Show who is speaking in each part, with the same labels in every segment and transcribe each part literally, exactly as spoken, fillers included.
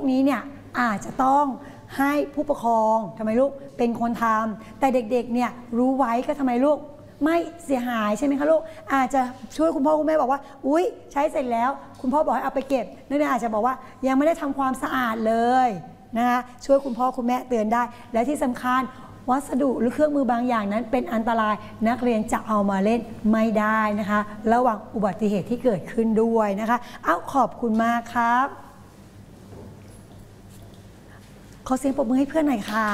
Speaker 1: นี้เนี่ยอาจจะต้องให้ผู้ปกครองทำไมลูกเป็นคนทำแต่เด็กๆเนี่ยรู้ไว้ก็ทำไมลูกไม่เสียหายใช่ไหมคะลูกอาจจะช่วยคุณพ่อคุณแม่บอกว่าอุ๊ยใช้เสร็จแล้วคุณพ่อบอกให้เอาไปเก็บนักเรียนอาจจะบอกว่ายังไม่ได้ทำความสะอาดเลยนะคะช่วยคุณพ่อคุณแม่เตือนได้และที่สำคัญวัสดุหรือเครื่องมือบางอย่างนั้นเป็นอันตรายนักเรียนจะเอามาเล่นไม่ได้นะคะระวังอุบัติเหตุที่เกิดขึ้นด้วยนะคะเอ้าขอบคุณมากครับขอเสียงปรบมือให้เพื่อนหน่อยค่ะ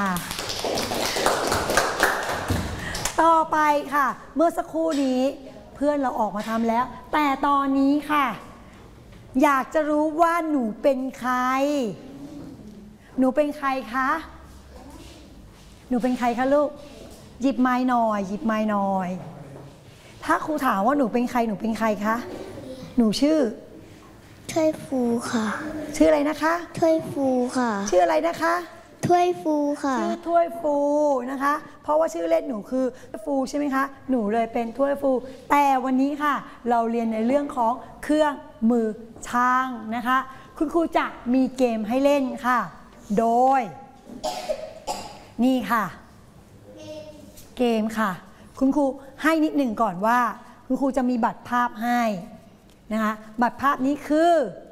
Speaker 1: ต่อไปค่ะเมื่อสักครู่นี้เพื่อนเราออกมาทำแล้วแต่ตอนนี้ค่ะอยากจะรู้ว่าหนูเป็นใครหนูเป็นใครคะหนูเป็นใครคะลูกหยิบไม้หน่อยหยิบไม้หน่อยถ้าครูถามว่าหนูเป็นใครหนูเป็นใครคะหนูชื่อ
Speaker 2: ถ้วยฟูค่ะ
Speaker 1: ชื่ออะไรนะคะ
Speaker 2: ถ้วยฟูค่ะ
Speaker 1: ชื่ออะไรนะคะ
Speaker 2: ถ้วยฟูค่ะ
Speaker 1: ชื่อถ้วยฟูนะคะเพราะว่าชื่อเล่นหนูคือฟูใช่ไหมคะหนูเลยเป็นถ้วยฟูแต่วันนี้ค่ะเราเรียนในเรื่องของเครื่องมือช่างนะคะคุณครูจะมีเกมให้เล่นค่ะโดยนี่ค่ะเกมค่ะคุณครูให้นิดหนึ่งก่อนว่าคุณครูจะมีบัตรภาพให้นะคะบัตรภาพนี้คือ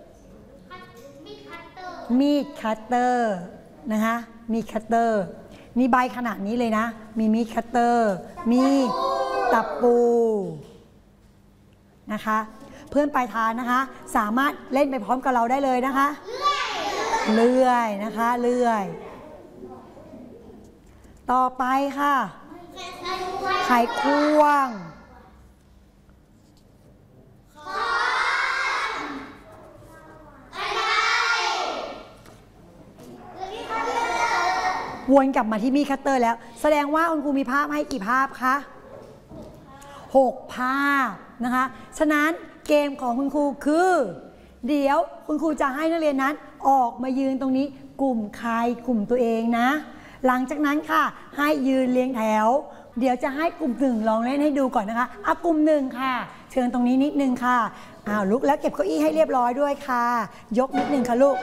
Speaker 1: มีดคัตเตอร์นะคะมีดคัตเตอร์นี่ใบขนาดนี้เลยนะมีมีดคัตเตอร์มีตะปูนะคะเพื่อนปลายทางนะคะสามารถเล่นไปพร้อมกับเราได้เลยนะคะเลื่อยนะคะเลื่อยต่อไปค่ะไขควงวนกลับมาที่มีดคัตเตอร์แล้วแสดงว่าคุณครูมีภาพให้กี่ภาพคะหกภาพนะคะฉะนั้นเกมของคุณครูคือเดี๋ยวคุณครูจะให้นักเรียนนั้นออกมายืนตรงนี้กลุ่มใครกลุ่มตัวเองนะหลังจากนั้นค่ะให้ยืนเรียงแถวเดี๋ยวจะให้กลุ่มหนึ่งลองเล่นให้ดูก่อนนะคะเอากลุ่มหนึ่งค่ะเชิญตรงนี้นิดนึงค่ะอ้าวลุกแล้วเก็บเก้าอี้ให้เรียบร้อยด้วยค่ะยกนิดนึงค่ะลูก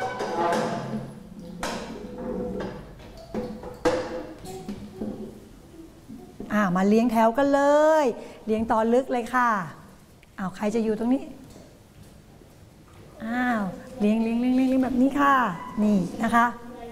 Speaker 1: อ่ามาเลี้ยงแถวกันเลยเลี้ยงตอนลึกเลยค่ะอ้าวใครจะอยู่ตรงนี้อ้าวเลี้ยงเลี้ยงเลี้ยงเลี้ยงแบบนี้ค่ะนี่นะคะ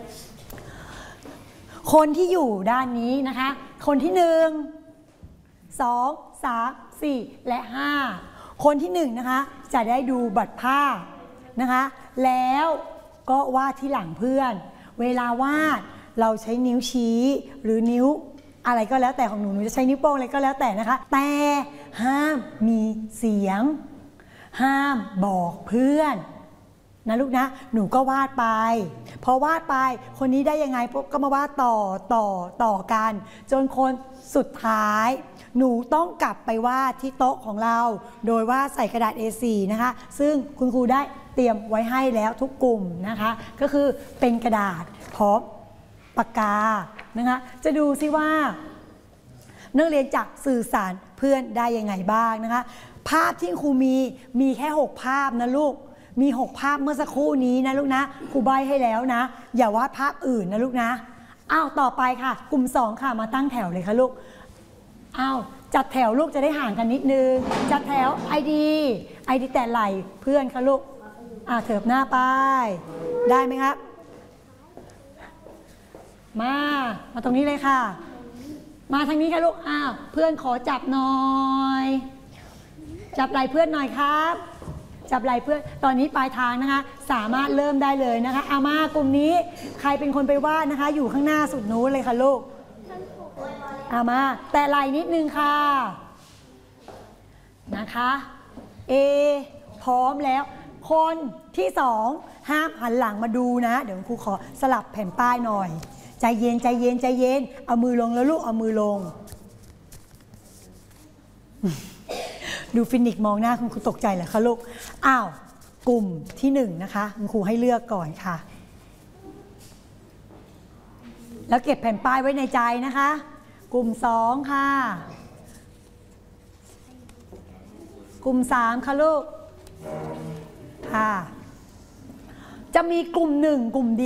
Speaker 1: คนที่อยู่ด้านนี้นะคะคนที่หนึ่งสองสามสี่และห้าคนที่หนึ่งนะคะจะได้ดูบัตรภาพนะคะแล้วก็วาดที่หลังเพื่อนเวลาวาดเราใช้นิ้วชี้หรือนิ้วอะไรก็แล้วแต่ของหนูหนูจะใช้นิ้วโป้งอะไรก็แล้วแต่นะคะแต่ห้ามมีเสียงห้ามบอกเพื่อนนะลูกนะหนูก็วาดไปพอวาดไปคนนี้ได้ยังไงปุ๊บก็มาวาดต่อต่อต่อกันจนคนสุดท้ายหนูต้องกลับไปวาดที่โต๊ะของเราโดยวาดใส่กระดาษ เอ โฟร์ นะคะซึ่งคุณครูได้เตรียมไว้ให้แล้วทุกกลุ่มนะคะก็คือเป็นกระดาษพร้อมปากกานะคะจะดูซิว่านักเรียนจะสื่อสารเพื่อนได้ยังไงบ้างนะคะภาพที่ครูมีมีแค่หกภาพนะลูกมีหกภาพเมื่อสักครู่นี้นะลูกนะครูใบให้แล้วนะอย่าวาดภาพอื่นนะลูกนะอ้าวต่อไปค่ะกลุ่มสองค่ะมาตั้งแถวเลยค่ะลูกอ้าวจัดแถวลูกจะได้ห่างกันนิดนึงจัดแถว ไอ ดี ไอ ดี แต่ไหลเพื่อนค่ะลูกอ่าเถิบหน้าไปได้ไหมครับมามาตรงนี้เลยค่ะมาทางนี้ค่ะลูกอ้าวเพื่อนขอจับหน่อยจับไหล่เพื่อนหน่อยครับจับไหล่เพื่อนตอนนี้ปลายทางนะคะสามารถเริ่มได้เลยนะคะเอามากลุ่มนี้ใครเป็นคนไปวาดนะคะอยู่ข้างหน้าสุดนู้นเลยค่ะลูกเอามาแต่ไหล่นิดนึงค่ะนะคะเอพร้อมแล้วคนที่สองห้ามหันหลังมาดูนะเดี๋ยวครูขอสลับแผ่นป้ายหน่อยใจเย็นใจเย็นใจเย็นเอามือลงแล้วลูกเอามือลงดูฟินิกมองหน้าคุณครูตกใจเหรอคะลูกอ้าวกลุ่มที่หนึ่งนะคะคุณครูให้เลือกก่อนค่ะแล้วเก็บแผ่นป้ายไว้ในใจนะคะกลุ่มสองค่ะกลุ่มสามค่ะลูกค่ะจะมีกลุ่มหนึ่งกลุ่มเดียว